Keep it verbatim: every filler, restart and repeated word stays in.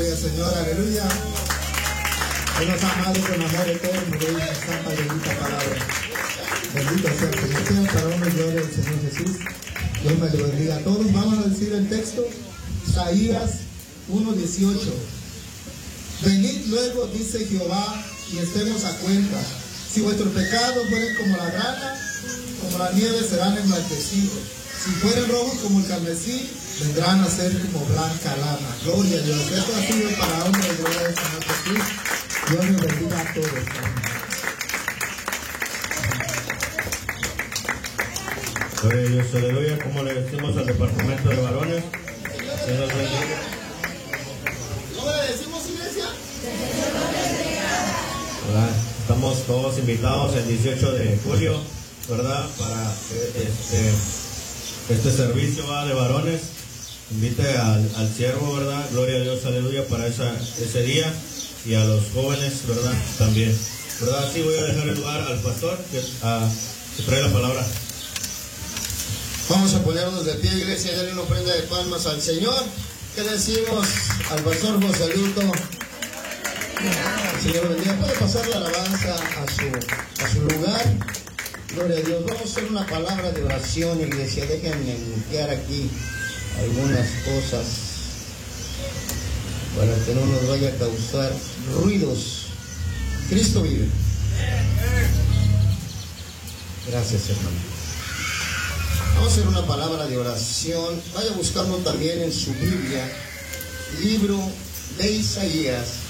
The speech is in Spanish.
Gloria al Señor, aleluya. Él nos ha amado con amor eterno, lo dice esta santa y bendita palabra. Bendito sea el Señor. Sean para uno, gloria al Señor Jesús. Dios me lo bendiga a todos. Vamos a decir el texto, Isaías uno dieciocho. Venid luego, dice Jehová, y estemos a cuenta. Si vuestros pecados fueren como la grana, como la nieve serán emblanquecidos. Si fueren rojos como el carmesí, vendrán a ser como blanca lana. Gloria a Dios. Esto ha sido para hombre y gloria al Señor Jesús. Dios les bendiga a todos. Gloria a Dios, aleluya. Como le decimos al departamento de varones, Dios bendiga. ¿Cómo le decimos, iglesia? ¿Verdad? Estamos todos invitados el dieciocho de julio, ¿verdad? Para este, este servicio ¿verdad? de varones. Invite al, al siervo, ¿verdad? Gloria a Dios, aleluya, para esa, ese día. Y a los jóvenes, ¿verdad? También. ¿Verdad? Sí, voy a dejar el lugar al pastor que, a, que trae la palabra. Vamos a ponernos de pie, iglesia, y darle una ofrenda de palmas al Señor. ¿Qué decimos al pastor Joselito? El Señor bendiga. Puede pasar la alabanza a su, a su lugar. Gloria a Dios. Vamos a hacer una palabra de oración, iglesia. Déjenme limpiar aquí algunas cosas para que no nos vaya a causar ruidos. Cristo vive. Gracias, hermano. Vamos a hacer una palabra de oración. Vaya buscando también en su Biblia, libro de Isaías.